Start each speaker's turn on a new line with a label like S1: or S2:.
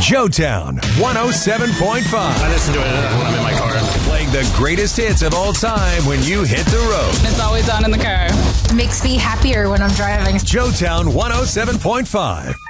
S1: Joetown 107.5.
S2: I listen to it when I'm in my car.
S1: Playing the greatest hits of all time when you hit the road.
S3: It's always on in the car.
S4: It makes me happier when I'm driving.
S1: Joetown 107.5.